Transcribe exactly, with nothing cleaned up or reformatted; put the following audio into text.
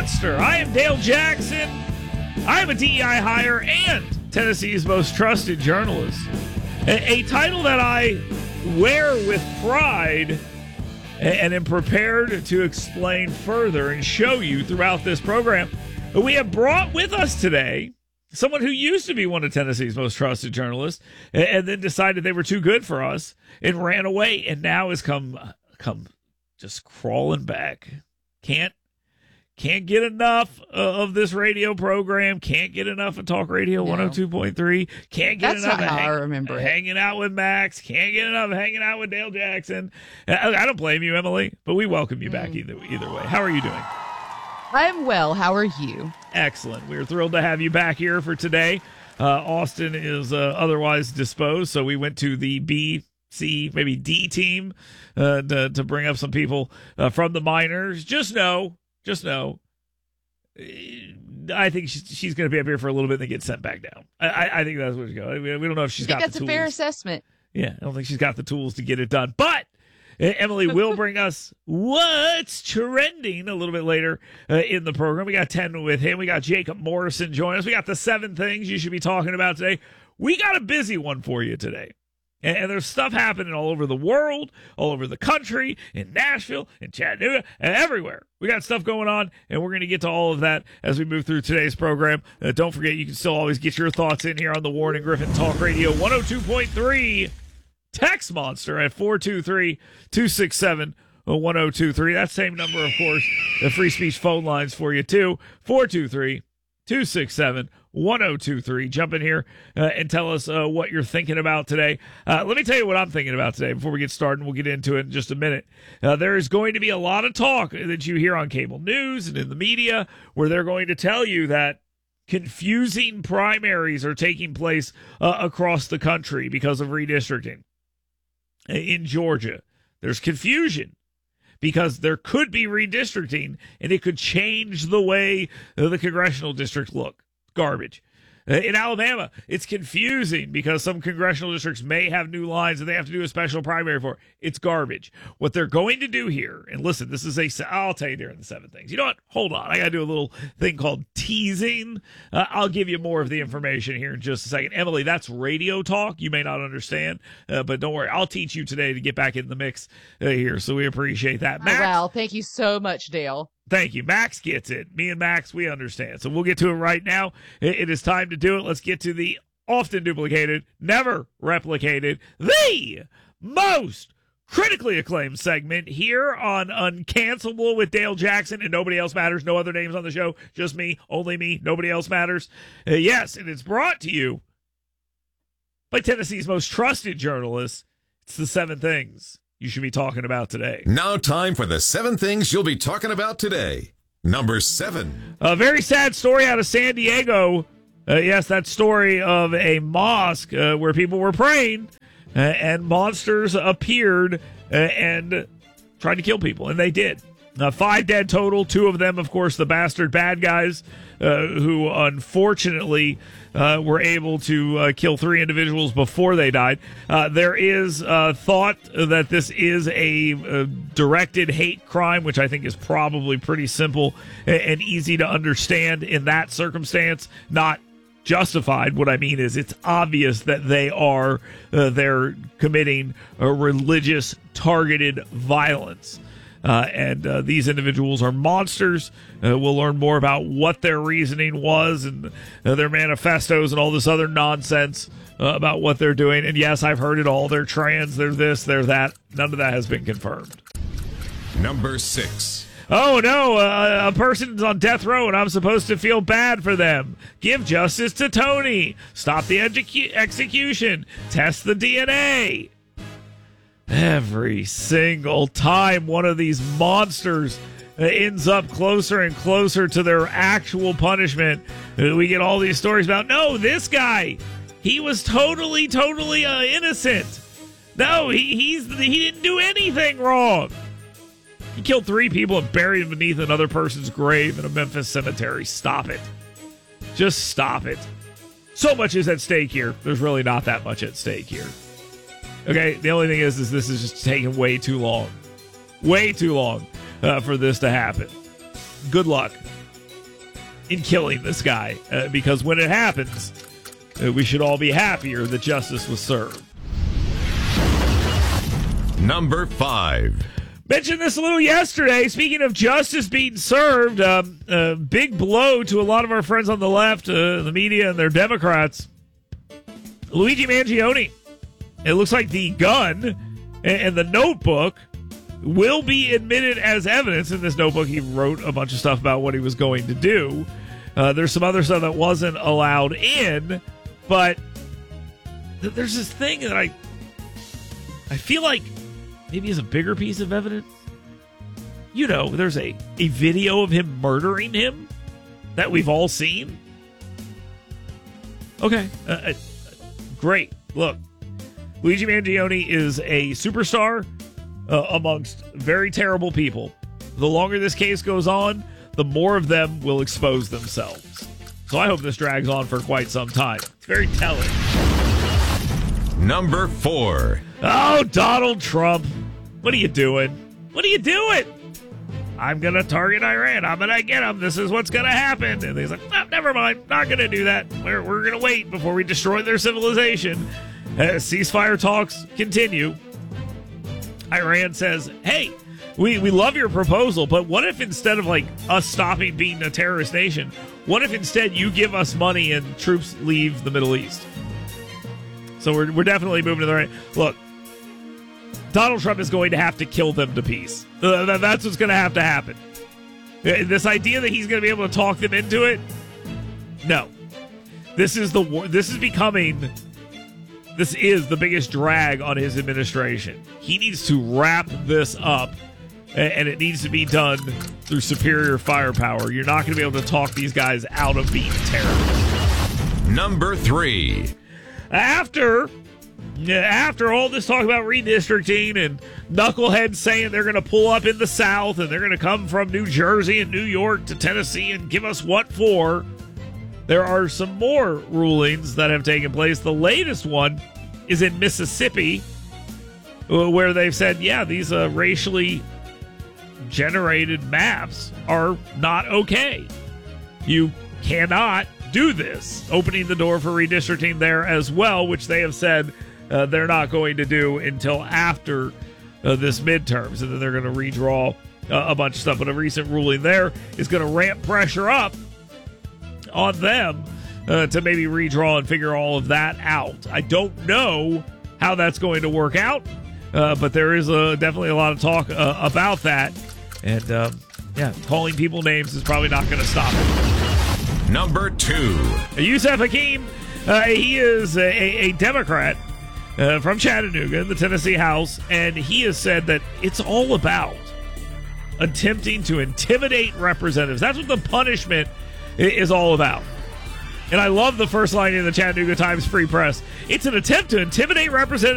Monster. I am Dale Jackson. I am a D E I hire and Tennessee's most trusted journalist. A, a title that I wear with pride and am prepared to explain further and show you throughout this program. We have brought with us today someone who used to be one of Tennessee's most trusted journalists and then decided they were too good for us and ran away and now has come come just crawling back. Can't Can't get enough of this radio program. Can't get enough of Talk Radio no. one oh two point three. Can't get That's enough not of how hang, I remember hanging it. out with Max. Can't get enough of hanging out with Dale Jackson. I, I don't blame you, Emily, but we welcome you mm. back either, either way. How are you doing? I'm well. How are you? Excellent. We're thrilled to have you back here for today. Uh, Austin is uh, otherwise disposed, so we went to the B, C, maybe D team uh, to, to bring up some people uh, from the minors. Just know, just know, I think she's, she's going to be up here for a little bit and then get sent back down. I, I think that's where she's going. We don't know if she's I think got that's the tools. a fair assessment. Yeah, I don't think she's got the tools to get it done. But Emily will bring us what's trending a little bit later uh, in the program. We got ten with him. We got Jacob Morrison joining us. We got the seven things you should be talking about today. We got a busy one for you today. And, and there's stuff happening all over the world, all over the country, in Nashville, in Chattanooga, and everywhere. We got stuff going on, and we're going to get to all of that as we move through today's program. Uh, don't forget, you can still always get your thoughts in here on the Warren and Griffin Talk Radio one oh two point three. Text Monster at four two three, two six seven, one oh two three. That same number, of course, the free speech phone lines for you, too. four two three, two six seven, one oh two three. Jump in here uh, and tell us uh, what you're thinking about today. Uh, let me tell you what I'm thinking about today before we get started. We'll get into it in just a minute. Uh, there is going to be a lot of talk that you hear on cable news and in the media where they're going to tell you that confusing primaries are taking place uh, across the country because of redistricting. In Georgia, there's confusion because there could be redistricting and it could change the way the congressional districts look. Garbage. In Alabama, it's confusing because some congressional districts may have new lines and they have to do a special primary for. It's garbage. What they're going to do here, and listen, this is a, I'll tell you during the seven things. You know what? Hold on. I got to do a little thing called teasing. Uh, I'll give you more of the information here in just a second. Emily, that's radio talk. You may not understand, uh, but don't worry. I'll teach you today to get back in the mix uh, here, so we appreciate that. Max, oh, wow. Thank you so much, Dale. Thank you. Max gets it. Me and Max, we understand. So we'll get to it right now. It is time to do it. Let's get to the often duplicated, never replicated, the most critically acclaimed segment here on Uncancelable with Dale Jackson and Nobody Else Matters. No other names on the show. Just me. Only me. Nobody else matters. Uh, yes, and it's brought to you by Tennessee's most trusted journalist. It's the seven things you should be talking about today. Now time for the seven things you'll be talking about today. Number seven. A very sad story out of San Diego. Uh, yes, that story of a mosque uh, where people were praying uh, and monsters appeared uh, and tried to kill people, and they did. Uh, five dead total, two of them, of course, the bastard bad guys uh, who unfortunately uh, were able to uh, kill three individuals before they died. Uh, there is uh, thought that this is a, a directed hate crime, which I think is probably pretty simple and easy to understand in that circumstance, not justified. What I mean is it's obvious that they are uh, they're committing a religious targeted violence. Uh, and uh, these individuals are monsters. Uh, we'll learn more about what their reasoning was and uh, their manifestos and all this other nonsense uh, about what they're doing. And yes, I've heard it all. They're trans, they're this, they're that. None of that has been confirmed. Number six. Oh, no, uh, a person's on death row and I'm supposed to feel bad for them. Give justice to Tony. Stop the edu- execution. Test the D N A. Every single time one of these monsters ends up closer and closer to their actual punishment, we get all these stories about, no, this guy, he was totally, totally uh, innocent. No, he he's he didn't do anything wrong. He killed three people and buried them beneath another person's grave in a Memphis cemetery. Stop it. Just stop it. So much is at stake here. There's really not that much at stake here. Okay, the only thing is, is this is just taking way too long. Way too long uh, for this to happen. Good luck. in killing this guy, uh, because when it happens, uh, we should all be happier that justice was served. Number five. Mentioned this a little yesterday. Speaking of justice being served, um, a big blow to a lot of our friends on the left, uh, the media, and their Democrats. Luigi Mangione. It looks like the gun and the notebook will be admitted as evidence. In this notebook, he wrote a bunch of stuff about what he was going to do. Uh, there's some other stuff that wasn't allowed in, but th- there's this thing that I, I feel like maybe is a bigger piece of evidence. You know, there's a, a video of him murdering him that we've all seen. Okay, uh, uh, great. Look, Luigi Mangione is a superstar uh, amongst very terrible people. The longer this case goes on, the more of them will expose themselves. So I hope this drags on for quite some time. It's very telling. Number four. Oh, Donald Trump. What are you doing? What are you doing? I'm going to target Iran. I'm going to get them. This is what's going to happen. And he's like, oh, never mind. Not going to do that. We're, we're going to wait before we destroy their civilization. As ceasefire talks continue, Iran says, hey, we, we love your proposal, but what if instead of like us stopping being a terrorist nation, what if instead you give us money and troops leave the Middle East? So we're, we're definitely moving to the right. Look, Donald Trump is going to have to kill them to peace. Uh, that's what's going to have to happen. Uh, this idea that he's going to be able to talk them into it, no. This is the war. This is becoming... This is the biggest drag on his administration. He needs to wrap this up, and it needs to be done through superior firepower. You're not going to be able to talk these guys out of being terrorists. Number three. After, after all this talk about redistricting and knuckleheads saying they're going to pull up in the South and they're going to come from New Jersey and New York to Tennessee and give us what for, there are some more rulings that have taken place. The latest one is in Mississippi, where they've said, yeah, these uh, racially generated maps are not okay. You cannot do this, opening the door for redistricting there as well, which they have said uh, they're not going to do until after uh, this midterms, and then they're going to redraw uh, a bunch of stuff. But a recent ruling there is going to ramp pressure up on them uh, to maybe redraw and figure all of that out. I don't know how that's going to work out, uh, but there is uh, definitely a lot of talk uh, about that. And, um, yeah, calling people names is probably not going to stop it. Number two. Yusef Hakeem, uh, he is a, a Democrat uh, from Chattanooga in the Tennessee House, and he has said that it's all about attempting to intimidate representatives. That's what the punishment is all about. And I love the first line in the Chattanooga Times Free Press. It's an attempt to intimidate representatives